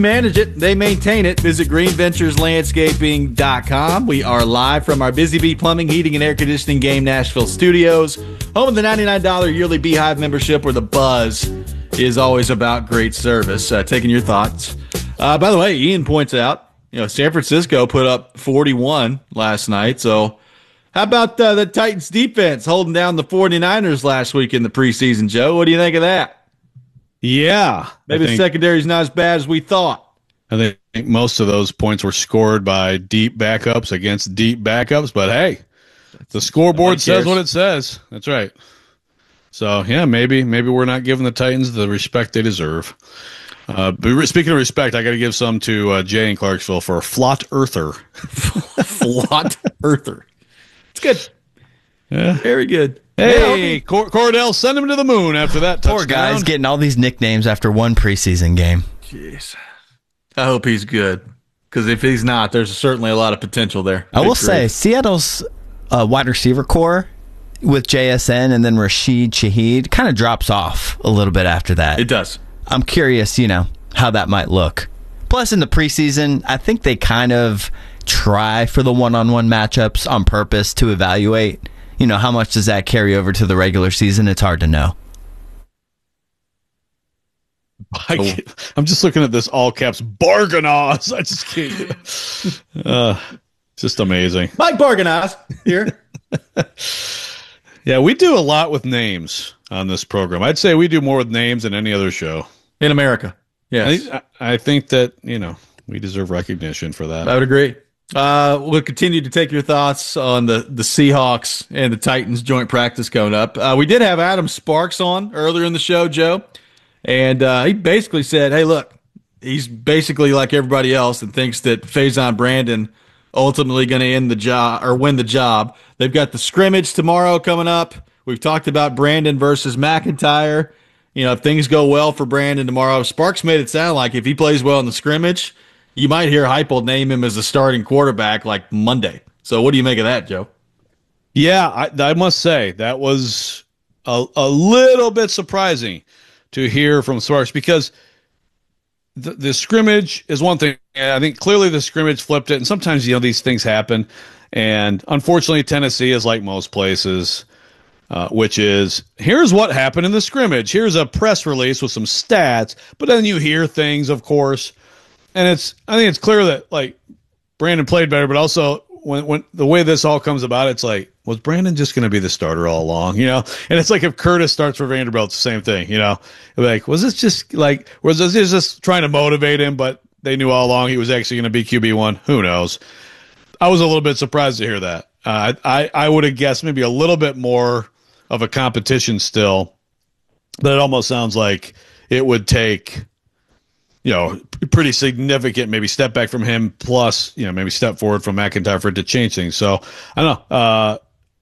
manage it. They maintain it. Visit greenventureslandscaping.com. We are live from our Busy Bee Plumbing, Heating, and Air Conditioning Game Nashville studios. Home of the $99 yearly Beehive membership, where the buzz is always about great service. Taking your thoughts. By the way, Ian points out, San Francisco put up 41 last night. So how about the Titans defense holding down the 49ers last week in the preseason, Joe? What do you think of that? Yeah. Maybe the secondary's not as bad as we thought. I think most of those points were scored by deep backups against deep backups, but hey, the scoreboard says what it says. That's right. So, yeah, maybe we're not giving the Titans the respect they deserve. But speaking of respect, I got to give some to Jay in Clarksville for a flat earther. Flat earther. It's good. Yeah. Very good. Hey, Cordell, send him to the moon after that touchdown. Poor guy's getting all these nicknames after one preseason game. Jeez. I hope he's good, because if he's not, there's certainly a lot of potential there. I will say, Seattle's wide receiver core with JSN and then Rashid Shaheed kind of drops off a little bit after that. It does. I'm curious, how that might look. Plus, in the preseason, I think they kind of try for the one-on-one matchups on purpose to evaluate. How much does that carry over to the regular season? It's hard to know. I'm just looking at this all caps Barganas. I just can't. Just amazing. Mike Barganas here. Yeah, we do a lot with names on this program. I'd say we do more with names than any other show in America. Yes. I think that, we deserve recognition for that. I would agree. We'll continue to take your thoughts on the Seahawks and the Titans joint practice coming up. We did have Adam Sparks on earlier in the show, Joe, and he basically said, hey, look, he's basically like everybody else and thinks that Faison Brandon ultimately going to end the job or win the job. They've got the scrimmage tomorrow coming up. We've talked about Brandon versus McIntyre. If things go well for Brandon tomorrow, Sparks made it sound like if he plays well in the scrimmage, you might hear Heupel name him as the starting quarterback like Monday. So what do you make of that, Joe? Yeah, I must say that was a little bit surprising to hear from Sparks, because the scrimmage is one thing. I think clearly the scrimmage flipped it, and sometimes these things happen. And unfortunately, Tennessee is like most places, which is, here's what happened in the scrimmage. Here's a press release with some stats, but then you hear things, of course. And I think it's clear that Brandon played better, but also when the way this all comes about, it's like, was Brandon just going to be the starter all along? And it's like if Curtis starts for Vanderbilt, it's the same thing. Was this just was this just trying to motivate him, but they knew all along he was actually going to be QB1? Who knows? I was a little bit surprised to hear that. I would have guessed maybe a little bit more of a competition still, but it almost sounds like it would take pretty significant maybe step back from him, plus, maybe step forward from McIntyre for it to change things. So I don't know.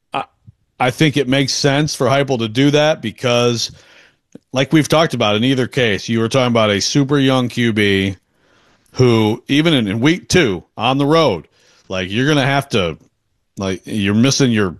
I think it makes sense for Heupel to do that because, like we've talked about in either case, you were talking about a super young QB who, even in week 2 on the road, you're going to have to, you're missing your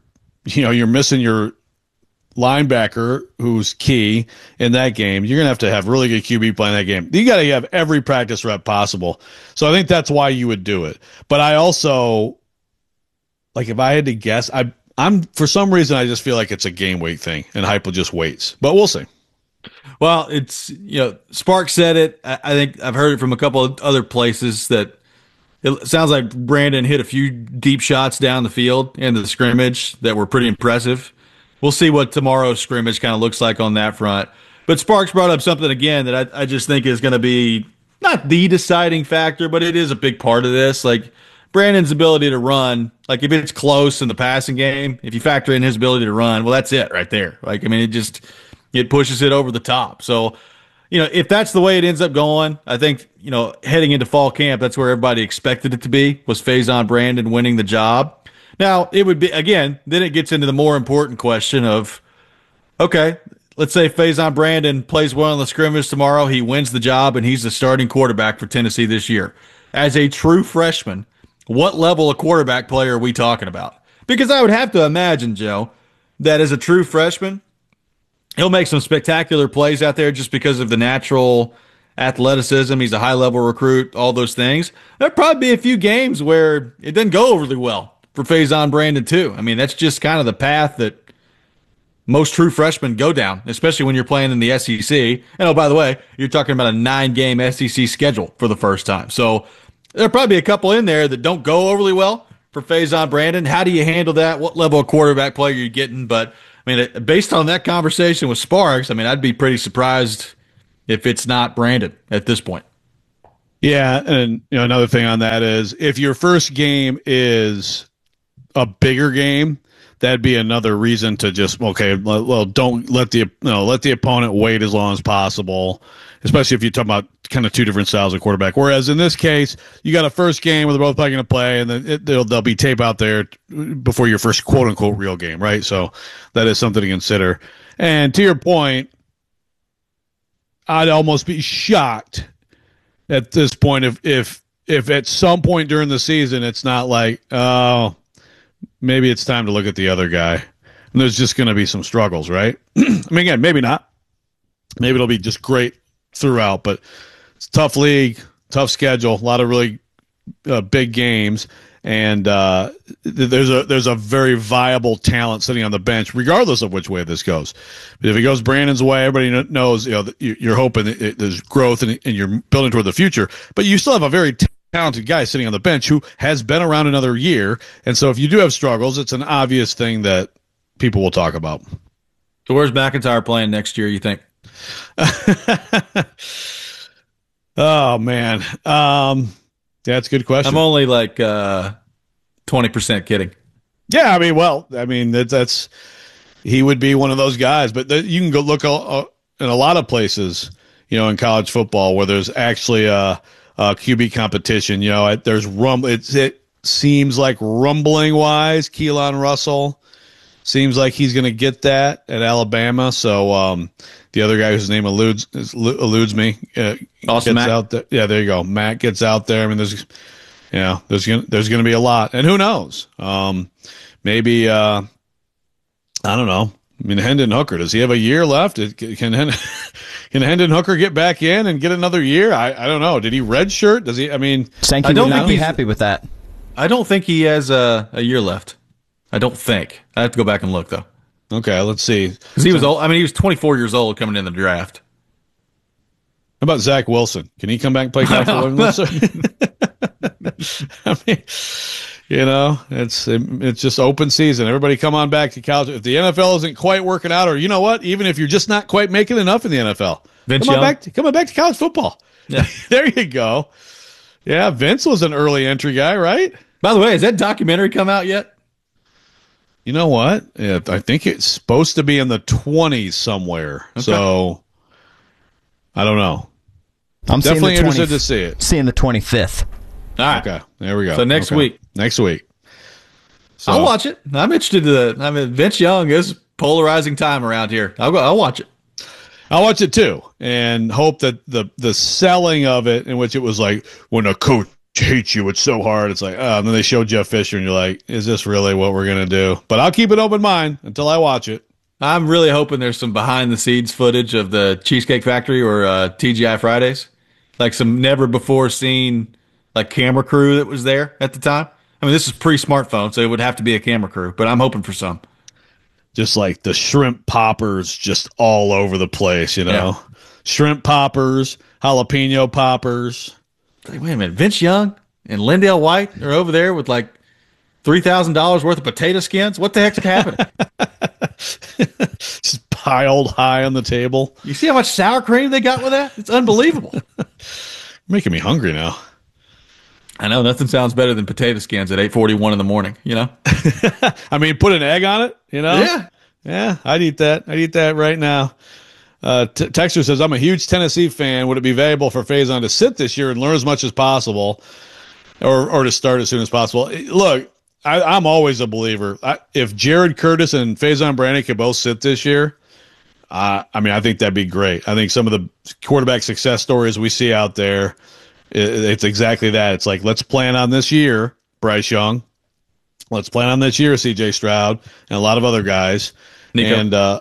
linebacker who's key in that game. You're going to have really good QB playing that game. You got to have every practice rep possible. So I think that's why you would do it. But I also, if I had to guess, I'm for some reason, I just feel like it's a game week thing and Heupel just waits, but we'll see. Well, it's, Sparks said it. I think I've heard it from a couple of other places that it sounds like Brandon hit a few deep shots down the field in the scrimmage that were pretty impressive. We'll see what tomorrow's scrimmage kind of looks like on that front. But Sparks brought up something again that I just think is going to be not the deciding factor, but it is a big part of this. Brandon's ability to run, if it's close in the passing game, if you factor in his ability to run, well, that's it right there. It pushes it over the top. So, if that's the way it ends up going, I think, heading into fall camp, that's where everybody expected it to be, was Faison Brandon winning the job. Now, it would be, again, then it gets into the more important question of, okay, let's say Faison Brandon plays well in the scrimmage tomorrow. He wins the job, and he's the starting quarterback for Tennessee this year. As a true freshman, what level of quarterback player are we talking about? Because I would have to imagine, Joe, that as a true freshman, he'll make some spectacular plays out there just because of the natural athleticism. He's a high-level recruit, all those things. There'll probably be a few games where it didn't go overly well for Faison Brandon, too. I mean, that's just kind of the path that most true freshmen go down, especially when you're playing in the SEC. And oh, by the way, you're talking about a 9-game SEC schedule for the first time. So there'll probably be a couple in there that don't go overly well for Faison Brandon. How do you handle that? What level of quarterback play are you getting? But I mean, based on that conversation with Sparks, I mean, I'd be pretty surprised if it's not Brandon at this point. Yeah, and another thing on that is if your first game is a bigger game, that'd be another reason to just don't let the opponent wait as long as possible, especially if you're talking about kind of two different styles of quarterback. Whereas in this case, you got a first game where they're both probably going to play, and then there'll be tape out there before your first quote unquote real game, right? So that is something to consider. And to your point, I'd almost be shocked at this point if at some point during the season it's not like, oh, maybe it's time to look at the other guy. And there's just going to be some struggles, right? I mean, again, maybe not. Maybe it'll be just great throughout, but it's a tough league, tough schedule, a lot of really big games, and there's a very viable talent sitting on the bench, regardless of which way this goes. But if it goes Brandon's way, everybody knows you're hoping that there's growth and you're building toward the future. But you still have a very talented guy sitting on the bench who has been around another year, and so if you do have struggles, it's an obvious thing that people will talk about. So where's McIntyre playing next year, you think? Oh, man. That's a good question. I'm only like 20% kidding. Yeah, I mean, that's he would be one of those guys. But you can go look in a lot of places, in college football where there's actually a QB competition. There's it seems like rumbling-wise, Keelan Russell seems like he's going to get that at Alabama. So the other guy whose name eludes me Awesome, gets Matt. out there. Yeah, there you go. Matt gets out there. I mean, there's going to be a lot, and who knows? Maybe I don't know. I mean, Hendon Hooker, does he have a year left? Can Hendon Hooker get back in and get another year? I don't know. Did he redshirt? Does he? I mean, Sankey would not be happy with that. I don't think he has a year left. I don't think. I have to go back and look, though. Okay, let's see. Because he was old. I mean, he was 24 years old coming in the draft. How about Zach Wilson? Can he come back and play college football? I mean, it's just open season. Everybody come on back to college. If the NFL isn't quite working out, or you know what, even if you're just not quite making enough in the NFL, come on back to college football. Yeah. There you go. Yeah, Vince was an early entry guy, right? By the way, has that documentary come out yet? You know what? Yeah, I think it's supposed to be in the 20s somewhere. Okay. So I don't know. I'm definitely interested to see it. Seeing the 25th. All right. Okay, there we go. So next week. Next week. So, I'll watch it. I'm interested Vince Young is polarizing time around here. I'll watch it. I'll watch it too, and hope that the selling of it, in which it was like when a coach hates you, it's so hard. It's like, and then they show Jeff Fisher, and you're like, is this really what we're gonna do? But I'll keep an open mind until I watch it. I'm really hoping there's some behind the scenes footage of the Cheesecake Factory or TGI Fridays, like some never before seen like camera crew that was there at the time. I mean, this is pre-smartphone, so it would have to be a camera crew, but I'm hoping for some. Just like the shrimp poppers just all over the place, Yeah. Shrimp poppers, jalapeno poppers. Wait a minute. Vince Young and Lindale White are over there with like $3,000 worth of potato skins. What the heck's happening? Just piled high on the table. You see how much sour cream they got with that? It's unbelievable. Making me hungry now. I know nothing sounds better than potato skins at 8:41 in the morning, I mean, put an egg on it, Yeah. I'd eat that. I'd eat that right now. Texter says, I'm a huge Tennessee fan. Would it be valuable for Faison to sit this year and learn as much as possible, or to start as soon as possible? Look, I'm always a believer. If Jared Curtis and Faison Brandon could both sit this year, I think that'd be great. I think some of the quarterback success stories we see out there, it's exactly that. It's like, let's plan on this year, Bryce Young. Let's plan on this year, C.J. Stroud, and a lot of other guys. Nico. And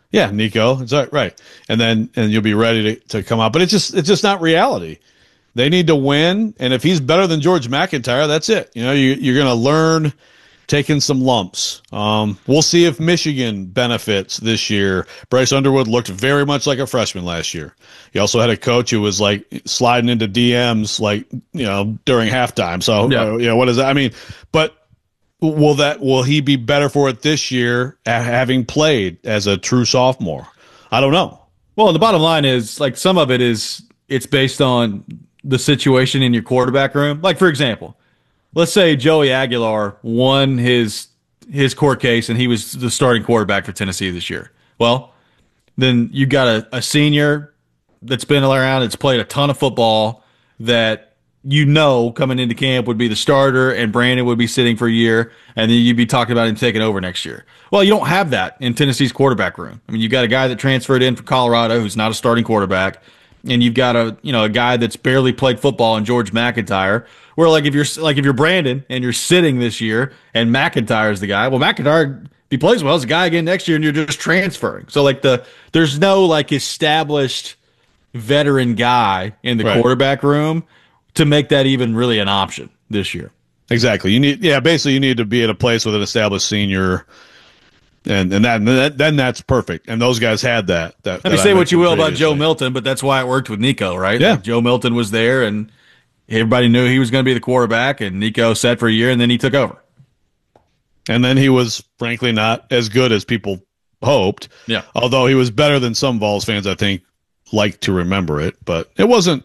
Yeah, Nico. It's right. And you'll be ready to come out. But it's just not reality. They need to win, and if he's better than George McIntyre, that's it. You know, you're going to learn taking some lumps. We'll see if Michigan benefits this year. Bryce Underwood looked very much like a freshman last year. He also had a coach who was like sliding into DMs, like, you know, during halftime. So, you know, what is that? I mean, but will he be better for it this year, having played as a true sophomore? I don't know. Well, the bottom line is, like, some of it is it's based on the situation in your quarterback room. Like, for example, let's say Joey Aguilar won his court case and he was the starting quarterback for Tennessee this year. Well, then you got a senior that's been around, that's played a ton of football, that you know coming into camp would be the starter, and Brandon would be sitting for a year, and then you'd be talking about him taking over next year. Well, you don't have that in Tennessee's quarterback room. I mean, you got a guy that transferred in from Colorado who's not a starting quarterback, and you've got a guy that's barely played football in George McIntyre. Where if you're Brandon and you're sitting this year and McIntyre's the guy, well, McIntyre, if he plays well, is a guy again next year, and you're just transferring. So there's no like established veteran guy in the quarterback room to make that even really an option this year. Exactly. Basically you need to be at a place with an established senior. And then that's perfect. And those guys had that. Let me say what you will about Joe Milton, but that's why it worked with Nico, right? Yeah. Like Joe Milton was there, and everybody knew he was going to be the quarterback, and Nico sat for a year, and then he took over. And then he was, frankly, not as good as people hoped. Yeah. Although he was better than some Vols fans, I think, like to remember it. But it wasn't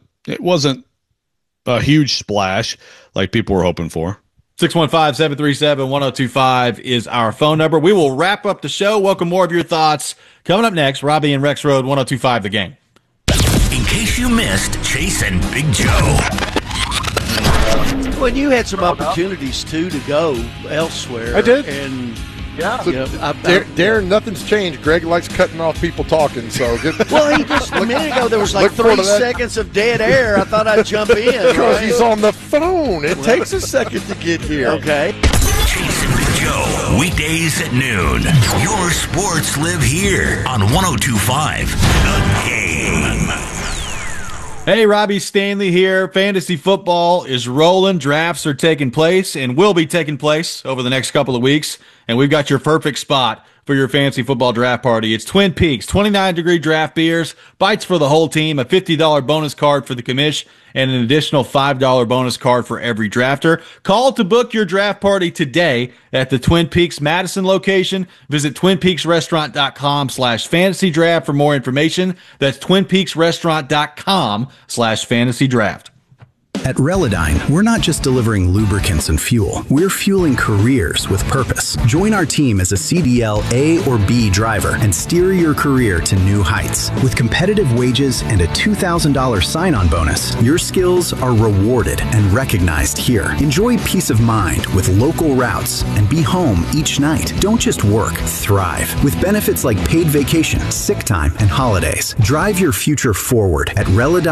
a huge splash like people were hoping for. 615-737-1025 is our phone number. We will wrap up the show. Welcome more of your thoughts. Coming up next, Robbie and Rex Road, 1025 The Game. In case you missed Chase and Big Joe. Well, you had some opportunities, too, to go elsewhere. I did. And Darren, nothing's changed. Greg likes cutting off people talking. So well, he just a minute ago there was like 3 seconds of dead air. I thought I'd jump in because he's on the phone. It takes a second to get here. Okay. Chase and Big Joe, weekdays at noon. Your sports live here on 1025 The Game. Hey, Robbie Stanley here. Fantasy football is rolling. Drafts are taking place and will be taking place over the next couple of weeks. And we've got your perfect spot for your fantasy football draft party. It's Twin Peaks, 29-degree draft beers, bites for the whole team, a $50 bonus card for the commish, and an additional $5 bonus card for every drafter. Call to book your draft party today at the Twin Peaks Madison location. Visit twinpeaksrestaurant.com/fantasy draft for more information. That's twinpeaksrestaurant.com/fantasy draft. At Relodyne, we're not just delivering lubricants and fuel. We're fueling careers with purpose. Join our team as a CDL A or B driver and steer your career to new heights. With competitive wages and a $2,000 sign-on bonus, your skills are rewarded and recognized here. Enjoy peace of mind with local routes and be home each night. Don't just work, thrive. With benefits like paid vacation, sick time, and holidays. Drive your future forward at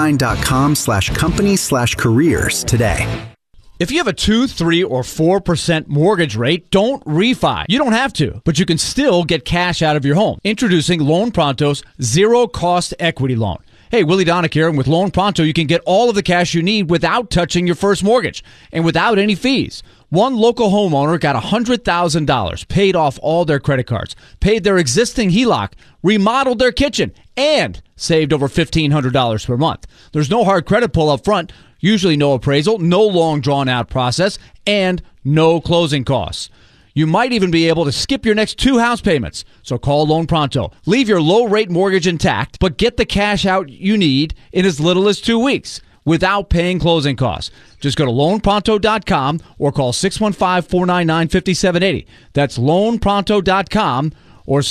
Relodyne.com/company/careers today. If you have a 2, 3, or 4% mortgage rate, don't refi. You don't have to, but you can still get cash out of your home. Introducing Loan Pronto's zero-cost equity loan. Hey, Willie Donick here, and with Loan Pronto, you can get all of the cash you need without touching your first mortgage and without any fees. One local homeowner got $100,000, paid off all their credit cards, paid their existing HELOC, remodeled their kitchen, and saved over $1,500 per month. There's no hard credit pull up front, usually no appraisal, no long drawn-out process, and no closing costs. You might even be able to skip your next 2 house payments. So call Loan Pronto. Leave your low-rate mortgage intact, but get the cash out you need in as little as 2 weeks without paying closing costs. Just go to loanpronto.com or call 615-499-5780. That's loanpronto.com or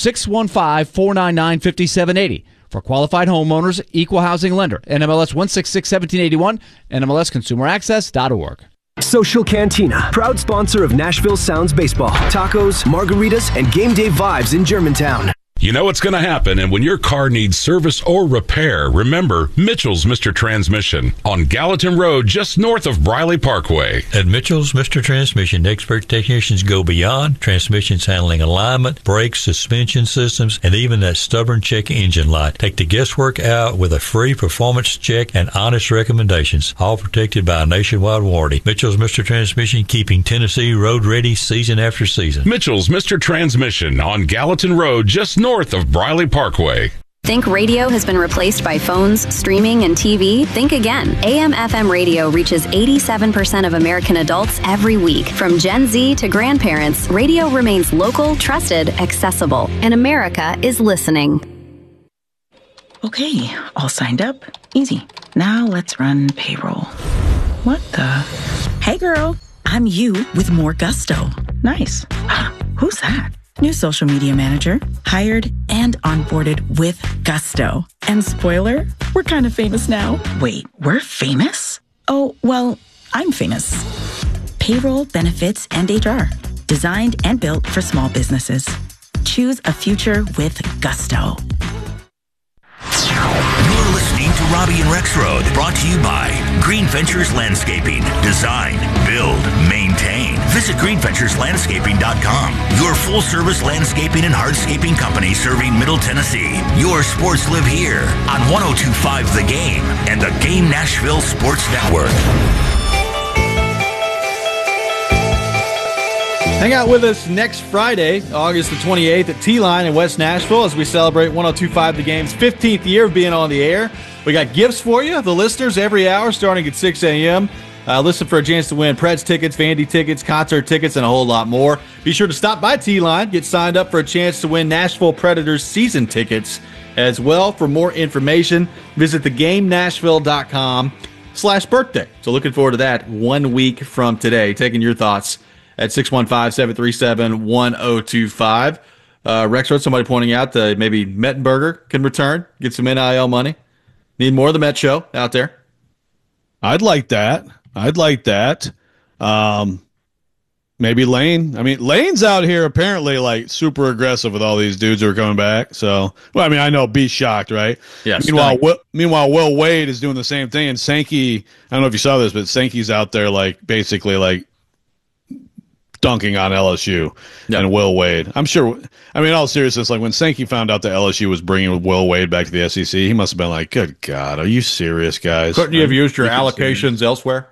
615-499-5780. For qualified homeowners, equal housing lender. NMLS 1661781, NMLSconsumeraccess.org. Social Cantina, proud sponsor of Nashville Sounds Baseball, tacos, margaritas, and game day vibes in Germantown. You know what's going to happen, and when your car needs service or repair, remember Mitchell's Mr. Transmission on Gallatin Road, just north of Briley Parkway. At Mitchell's Mr. Transmission, expert technicians go beyond transmissions handling alignment, brakes, suspension systems, and even that stubborn check engine light. Take the guesswork out with a free performance check and honest recommendations, all protected by a nationwide warranty. Mitchell's Mr. Transmission, keeping Tennessee road ready season after season. Mitchell's Mr. Transmission on Gallatin Road, just north of Briley Parkway. Think radio has been replaced by phones, streaming, and TV? Think again. AM/FM radio reaches 87% of American adults every week. From Gen Z to grandparents, radio remains local, trusted, accessible, and America is listening. Okay, all signed up. Easy. Now let's run payroll. What the? Hey girl, I'm you with more gusto. Nice. Who's that? New social media manager, hired and onboarded with gusto. And spoiler, we're kind of famous now. Wait, we're famous? Oh, well, I'm famous. Payroll, benefits, and HR. Designed and built for small businesses. Choose a future with gusto. You're listening to Robbie and Rexroad, brought to you by Green Ventures Landscaping. Design, build, maintain. Visit greenventureslandscaping.com. Your full-service landscaping and hardscaping company serving Middle Tennessee. Your sports live here on 102.5 The Game and the Game Nashville Sports Network. Hang out with us next Friday, August the 28th at T-Line in West Nashville as we celebrate 102.5 The Game's 15th year of being on the air. We got gifts for you, the listeners, every hour starting at 6 a.m. Listen for a chance to win Preds tickets, Vandy tickets, concert tickets, and a whole lot more. Be sure to stop by T-Line, get signed up for a chance to win Nashville Predators season tickets as well. For more information, visit thegamenashville.com/birthday. So looking forward to that 1 week from today. Taking your thoughts at 615-737-1025. Rexroad, somebody pointing out that maybe Mettenberger can return, get some NIL money. Need more of the Met Show out there. I'd like that. Maybe Lane. I mean, Lane's out here apparently like super aggressive with all these dudes who are coming back. So, well, I mean, I know, be shocked, right? Yes. Meanwhile, Will Wade is doing the same thing, and Sankey. I don't know if you saw this, but Sankey's out there like basically like dunking on LSU and Will Wade. I'm sure. I mean, in all seriousness, like when Sankey found out that LSU was bringing Will Wade back to the SEC, he must have been like, "Good God, are you serious, guys? Couldn't you have used your allocations elsewhere?"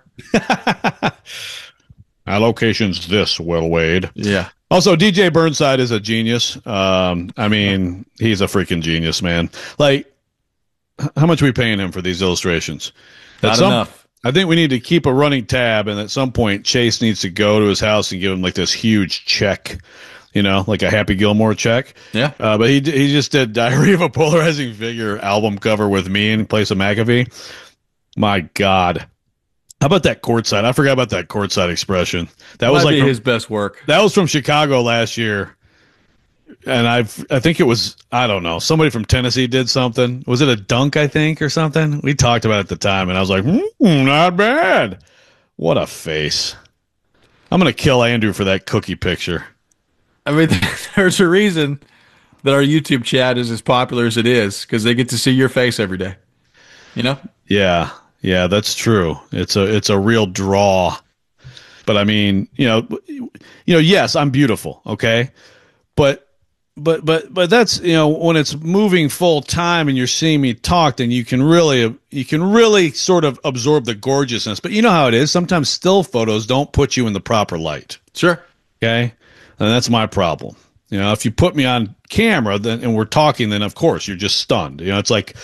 Allocations this, Will Wade. Yeah. Also, DJ Burnside is a genius. I mean, he's a freaking genius, man. Like, how much are we paying him for these illustrations? Not enough. I think we need to keep a running tab, and at some point, Chase needs to go to his house and give him like this huge check, you know, like a Happy Gilmore check. Yeah. But he just did Diary of a Polarizing Figure album cover with me in place of McAfee. My God. How about that courtside? I forgot about that courtside expression. That was like his best work. That was from Chicago last year. And I think it was, I don't know, somebody from Tennessee did something. Was it a dunk, I think, or something? We talked about it at the time, and I was like, not bad. What a face. I'm going to kill Andrew for that cookie picture. I mean, there's a reason that our YouTube chat is as popular as it is, because they get to see your face every day. You know? Yeah, that's true. It's a real draw. But I mean, you know, yes, I'm beautiful, okay? But that's, you know, when it's moving full time and you're seeing me talk, then you can really sort of absorb the gorgeousness. But you know how it is. Sometimes still photos don't put you in the proper light. Sure. Okay. And that's my problem. You know, if you put me on camera and we're talking, then of course you're just stunned. You know, it's like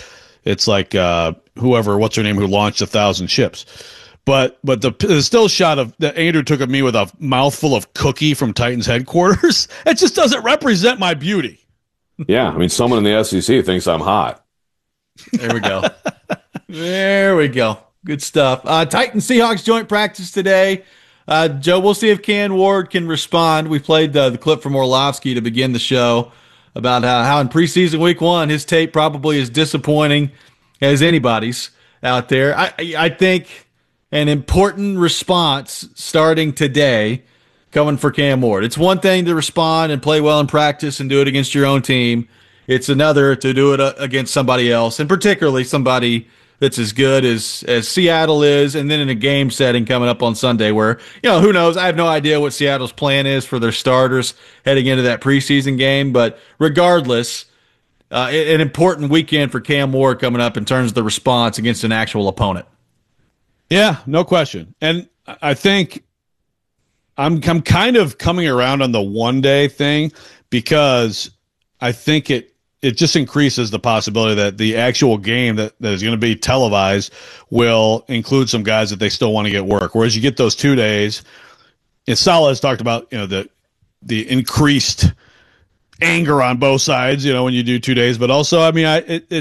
whoever, what's her name, who launched 1,000 ships. But the still shot of that Andrew took of me with a mouthful of cookie from Titans headquarters, it just doesn't represent my beauty. Yeah, I mean, someone in the SEC thinks I'm hot. There we go. There we go. Good stuff. Titans Seahawks joint practice today. Joe, we'll see if Ken Ward can respond. We played the clip from Orlovsky to begin the show about how in preseason week 1 his tape probably is disappointing as anybody's out there. I think an important response starting today coming for Cam Ward. It's one thing to respond and play well in practice and do it against your own team. it's another to do it against somebody else, and particularly somebody that's as good as Seattle is, and then in a game setting coming up on Sunday where, who knows? I have no idea what Seattle's plan is for their starters heading into that preseason game, but regardless, an important weekend for Cam Ward coming up in terms of the response against an actual opponent. Yeah, no question. And I think I'm kind of coming around on the one-day thing because I think it just increases the possibility that the actual game that is going to be televised will include some guys that they still want to get work. Whereas you get those 2 days, and Saleh has talked about, the increased anger on both sides, when you do 2 days. But also, I mean,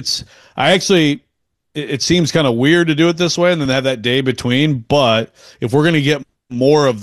it seems kind of weird to do it this way and then have that day between. But if we're going to get more of